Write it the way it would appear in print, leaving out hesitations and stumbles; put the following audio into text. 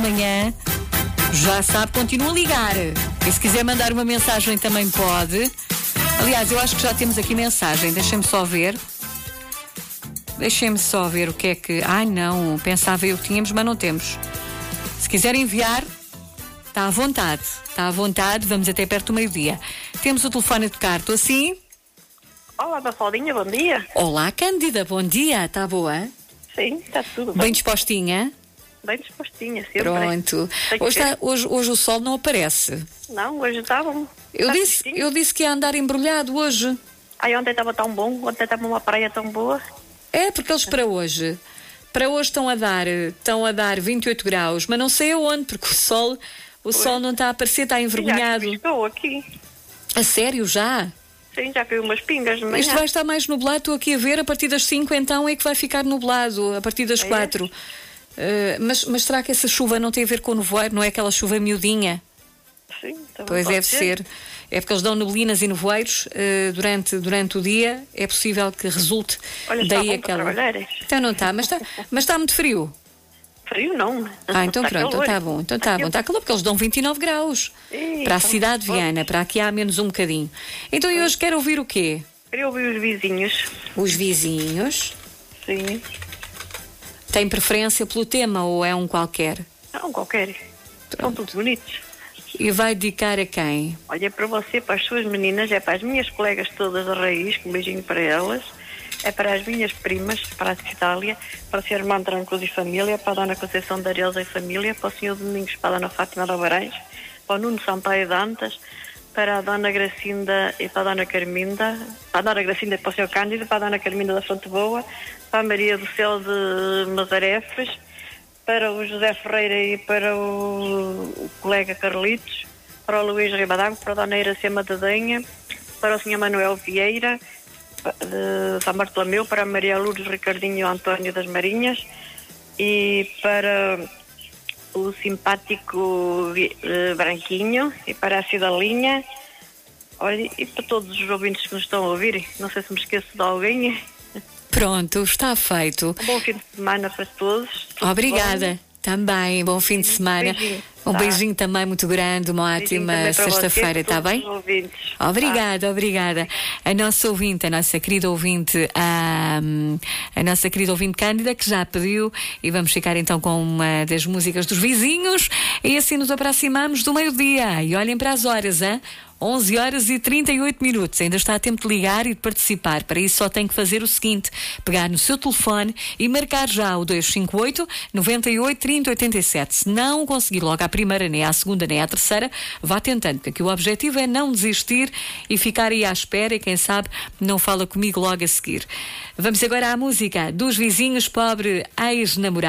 Amanhã, já sabe, continua a ligar. E se quiser mandar uma mensagem também pode. Aliás, eu acho que já temos aqui mensagem. Deixem-me só ver. O que é que... Ai não, pensava eu que tínhamos, mas não temos. Se quiser enviar, está à vontade. Vamos até perto do meio-dia. Temos o telefone a tocar. Estou assim? Olá, Mafaldinha, bom dia. Olá, Cândida, bom dia. Está boa? Sim, está tudo bem. Bem dispostinha? Bem dispostinha, sempre. Pronto. Hoje o sol não aparece. Não, hoje está bom. Eu disse que ia andar embrulhado hoje. Ai, ontem estava tão bom, ontem estava uma praia tão boa. É, porque eles para hoje estão a dar 28 graus, mas não sei aonde, porque o sol não está a aparecer, está envergonhado. Já estou aqui. A sério, já? Sim, já caiu umas pingas de manhã. Isto vai estar mais nublado, estou aqui a ver, a partir das 5 então é que vai ficar nublado, a partir das 4. Mas será que essa chuva não tem a ver com o nevoeiro? Não é aquela chuva miudinha? Sim, pois deve ser. É porque eles dão neblinas e nevoeiros durante o dia. É possível que resulte. Olha, daí está bom aquela. para Então não está, mas está muito frio. Frio não. Então pronto, está bom. Então está bom. Está calor porque eles dão 29 graus. Para a cidade de Viana, para aqui há menos um bocadinho. Então e hoje quero ouvir o quê? Queria ouvir os vizinhos. Os vizinhos? Sim. Tem preferência pelo tema ou é um qualquer? Não, qualquer. São todos bonitos. E vai dedicar a quem? Olha, para você, para as suas meninas, é para as minhas colegas todas da Raiz, um beijinho para elas. É para as minhas primas, para a Citália, para o Sr. Armando Trancos e família, para a Dona Conceição de Arelza e família, para o Sr. Domingos, para a Dona Fátima de Alvarez, para o Nuno Sampaio Dantas, para a Dona Gracinda e para a Dona Carminda, para a Dona Gracinda e para o Sr. Cândido, para a Dona Carminda da Fonte Boa, para a Maria do Céu de Mazarefes, para o José Ferreira e para o colega Carlitos, para o Luís Ribadago, para a Dona Iracema da Denha, para o Sr. Manuel Vieira, de São Bartolomeu, para a Maria Lourdes Ricardinho e o António das Marinhas e para o simpático Branquinho e para a Cidalinha. Olha, e para todos os ouvintes que nos estão a ouvir, não sei se me esqueço de alguém. Pronto, está feito. Um bom fim de semana para todos. Obrigada. Também, bom fim de semana. Um beijinho também muito grande, uma ótima sexta-feira, está bem? Obrigada. A nossa ouvinte, a nossa querida ouvinte Cândida, que já pediu, e vamos ficar então com uma das músicas dos vizinhos, e assim nos aproximamos do meio-dia. E olhem para as horas, hein? 11 horas e 38 minutos. Ainda está a tempo de ligar e de participar. Para isso só tem que fazer o seguinte: pegar no seu telefone e marcar já o 258 98 30 87. Se não conseguir logo à primeira, nem à segunda, nem à terceira, vá tentando, porque aqui o objetivo é não desistir e ficar aí à espera, e quem sabe não fala comigo logo a seguir. Vamos agora à música dos vizinhos, pobre ex-namorado.